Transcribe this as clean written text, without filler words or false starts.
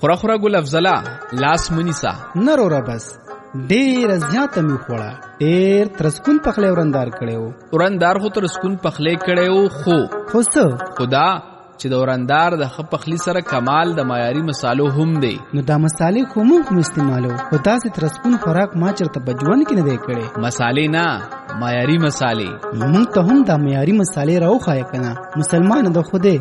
خورا ګل افضله لاس منیسا نرورا بس ډیر زیاته می خوړه ډیر ترسکون پخلی ورندار کړو ورندار خو ترسکون پخلی کړو خو څه خدا چې د ورندار د خ پخلی سره کمال د معیاري مصالو هم دی نو دا مصالې خو موږ استعمالو خو داسې ترسکون خوراک ما چرته بجوان کې نه دی کړی مصالې نه معیاري مصالې موږ ته هم دا معیاري مصالې راوخایې کنه مسلمان د خوده